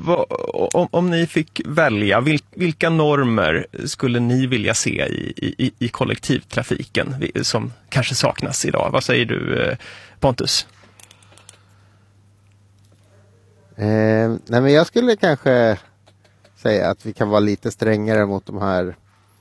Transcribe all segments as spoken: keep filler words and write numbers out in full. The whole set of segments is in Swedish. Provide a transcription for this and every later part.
vad, om, om ni fick välja, vil, vilka normer skulle ni vilja se i, i, i kollektivtrafiken som kanske saknas idag? Vad säger du, Pontus? Eh, nej men jag skulle kanske säga att vi kan vara lite strängare mot de här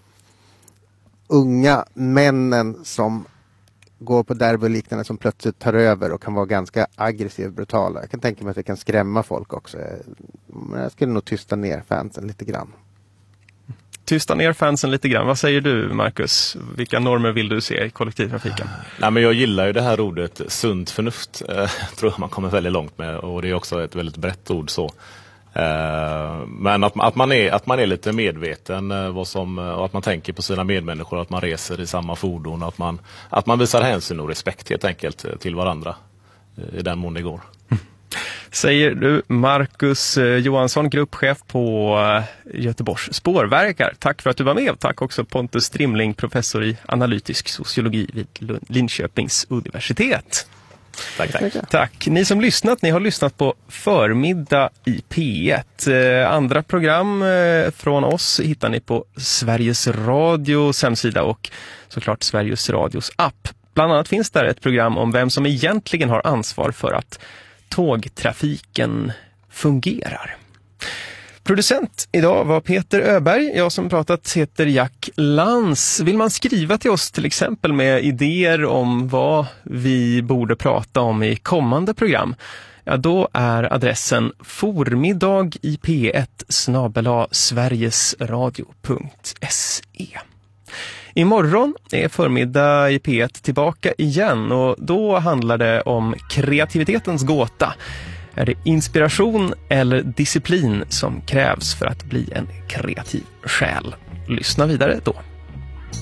unga männen som går på derby liknande, som plötsligt tar över och kan vara ganska aggressiv och brutala. Jag kan tänka mig att det kan skrämma folk också. Men jag skulle nog tysta ner fansen lite grann. Tysta ner fansen lite grann. Vad säger du, Marcus? Vilka normer vill du se i kollektivtrafiken? Nej, men jag gillar ju det här ordet sunt förnuft. Jag tror jag man kommer väldigt långt med, och det är också ett väldigt brett ord så. Men att, att, man är, att man är lite medveten vad som, och att man tänker på sina medmänniskor, att man reser i samma fordon, att man, att man visar hänsyn och respekt helt enkelt till varandra i den mån det går. Säger du, Marcus Johansson, gruppchef på Göteborgs spårverkar. Tack för att du var med, och tack också Pontus Strimling, professor i analytisk sociologi vid Linköpings universitet. Tack, tack. Tack. Ni som lyssnat, ni har lyssnat på Förmiddag i P ett. Eh, andra program eh, från oss hittar ni på Sveriges Radios hemsida och såklart Sveriges Radios app. Bland annat finns där ett program om vem som egentligen har ansvar för att tågtrafiken fungerar. Producent idag var Peter Öberg. Jag som pratat heter Jack Lans. Vill man skriva till oss till exempel med idéer om vad vi borde prata om i kommande program, ja, då är adressen formiddag i p ett snabel-a sverigesradio punkt se. Imorgon är Förmiddag i P ett tillbaka igen, och då handlar det om kreativitetens gåta. Är det inspiration eller disciplin som krävs för att bli en kreativ själ? Lyssna vidare då.